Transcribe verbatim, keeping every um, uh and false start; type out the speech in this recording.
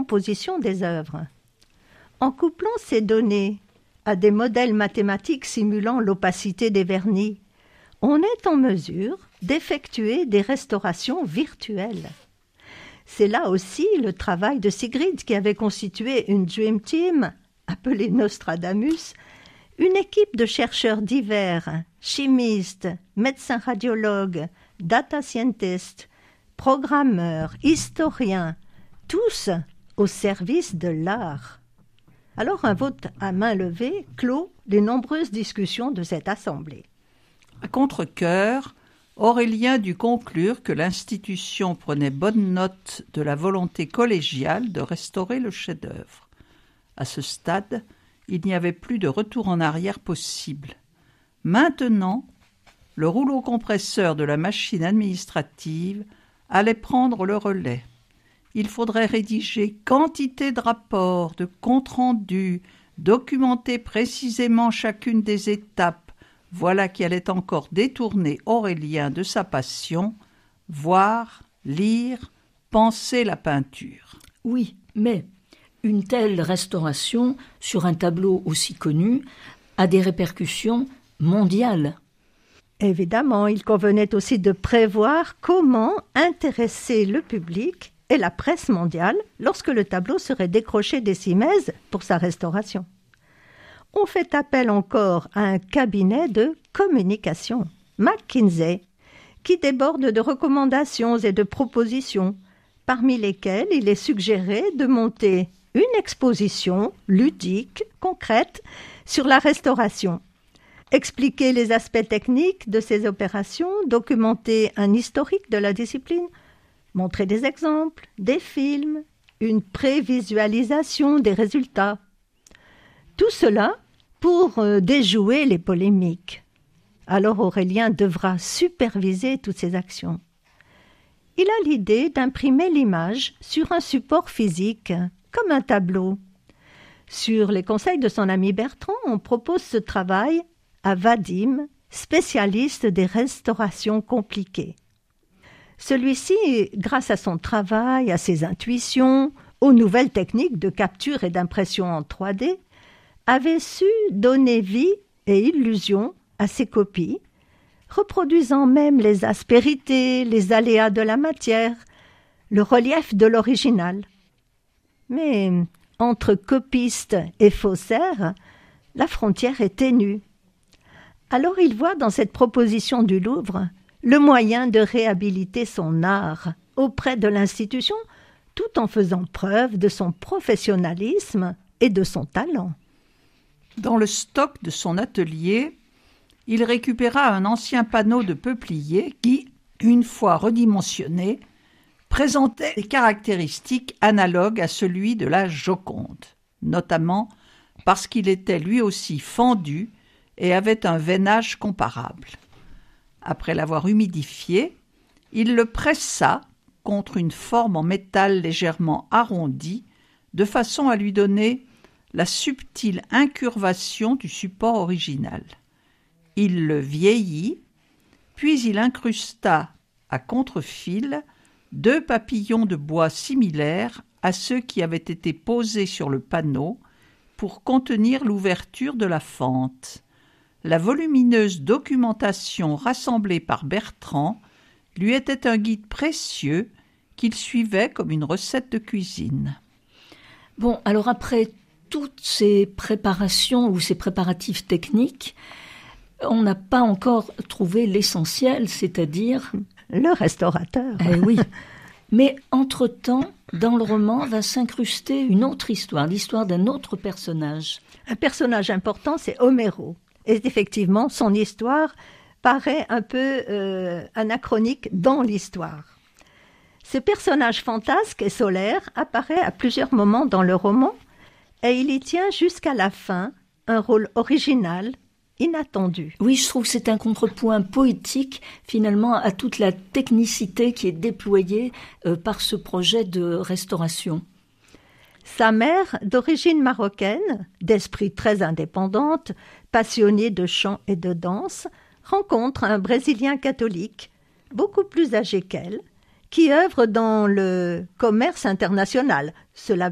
composition des œuvres. En couplant ces données à des modèles mathématiques simulant l'opacité des vernis, on est en mesure d'effectuer des restaurations virtuelles. C'est là aussi le travail de Sigrid qui avait constitué une Dream Team, appelée Nostradamus, une équipe de chercheurs divers, chimistes, médecins radiologues, data scientists, programmeurs, historiens, tous au service de l'art. Alors un vote à main levée clôt les nombreuses discussions de cette assemblée. À contre-cœur, Aurélien dut conclure que l'institution prenait bonne note de la volonté collégiale de restaurer le chef-d'œuvre. À ce stade, il n'y avait plus de retour en arrière possible. Maintenant, le rouleau compresseur de la machine administrative allait prendre le relais. Il faudrait rédiger quantité de rapports, de comptes rendus, documenter précisément chacune des étapes. Voilà qui allait encore détourner Aurélien de sa passion, voir, lire, penser la peinture. Oui, mais une telle restauration sur un tableau aussi connu a des répercussions mondiales. Évidemment, il convenait aussi de prévoir comment intéresser le public et la presse mondiale lorsque le tableau serait décroché des Simèzes pour sa restauration. On fait appel encore à un cabinet de communication, McKinsey, qui déborde de recommandations et de propositions, parmi lesquelles il est suggéré de monter une exposition ludique, concrète, sur la restauration, expliquer les aspects techniques de ces opérations, documenter un historique de la discipline, montrer des exemples, des films, une prévisualisation des résultats. Tout cela pour euh, déjouer les polémiques. Alors Aurélien devra superviser toutes ces actions. Il a l'idée d'imprimer l'image sur un support physique, comme un tableau. Sur les conseils de son ami Bertrand, on propose ce travail à Vadim, spécialiste des restaurations compliquées. Celui-ci, grâce à son travail, à ses intuitions, aux nouvelles techniques de capture et d'impression en trois D, avait su donner vie et illusion à ses copies, reproduisant même les aspérités, les aléas de la matière, le relief de l'original. Mais entre copiste et faussaire, la frontière est ténue. Alors il voit dans cette proposition du Louvre le moyen de réhabiliter son art auprès de l'institution, tout en faisant preuve de son professionnalisme et de son talent. Dans le stock de son atelier, il récupéra un ancien panneau de peuplier qui, une fois redimensionné, présentait des caractéristiques analogues à celui de la Joconde, notamment parce qu'il était lui aussi fendu et avait un veinage comparable. Après l'avoir humidifié, il le pressa contre une forme en métal légèrement arrondie, de façon à lui donner la subtile incurvation du support original. Il le vieillit, puis il incrusta à contre-fil deux papillons de bois similaires à ceux qui avaient été posés sur le panneau pour contenir l'ouverture de la fente. La volumineuse documentation rassemblée par Bertrand lui était un guide précieux qu'il suivait comme une recette de cuisine. Bon, alors après toutes ces préparations ou ces préparatifs techniques, on n'a pas encore trouvé l'essentiel, c'est-à-dire... Le restaurateur. Eh oui. Mais entre-temps, dans le roman, va s'incruster une autre histoire, l'histoire d'un autre personnage. Un personnage important, c'est Homéro. Et effectivement, son histoire paraît un peu euh, anachronique dans l'histoire. Ce personnage fantasque et solaire apparaît à plusieurs moments dans le roman et il y tient jusqu'à la fin un rôle original, inattendu. Oui, je trouve que c'est un contrepoint poétique finalement à toute la technicité qui est déployée euh, par ce projet de restauration. Sa mère, d'origine marocaine, d'esprit très indépendante, passionnée de chant et de danse, rencontre un Brésilien catholique, beaucoup plus âgé qu'elle, qui œuvre dans le commerce international. Cela